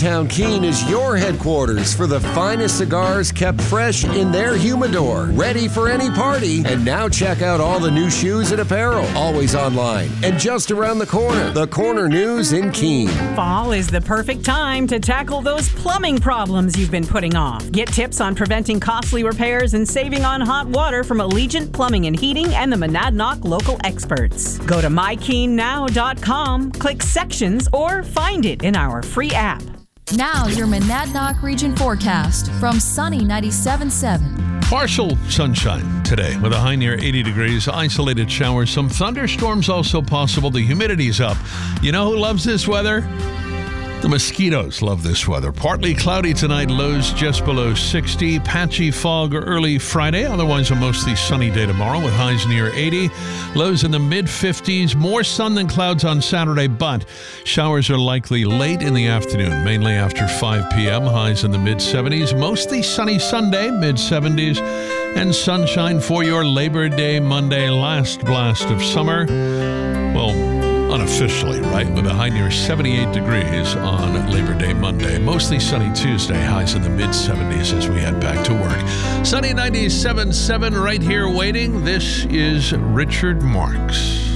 Downtown Keene is your headquarters for the finest cigars kept fresh in their humidor, ready for any party. And now check out all the new shoes and apparel, always online and just around the corner. The Corner News in Keene. Fall is the perfect time to tackle those plumbing problems you've been putting off. Get tips on preventing costly repairs and saving on hot water from Allegiant Plumbing and Heating and the Monadnock local experts. Go to mykeennow.com, click sections, or find it in our free app. Now your Monadnock region forecast from Sunny 97.7. Partial sunshine today with a high near 80 degrees, isolated showers, some thunderstorms also possible. The humidity's up. You know who loves this weather? The mosquitoes love this weather. Partly cloudy tonight, lows just below 60. Patchy fog early Friday. Otherwise, a mostly sunny day tomorrow with highs near 80. Lows in the mid-50s. More sun than clouds on Saturday, but showers are likely late in the afternoon, mainly after 5 p.m. Highs in the mid-70s. Mostly sunny Sunday, mid-70s. And sunshine for your Labor Day Monday, last blast of summer. Well, unofficially, right? With a high near 78 degrees on Labor Day Monday. Mostly sunny Tuesday, highs in the mid-70s as we head back to work. Sunny 97.7 right here waiting. This is Richard Marks.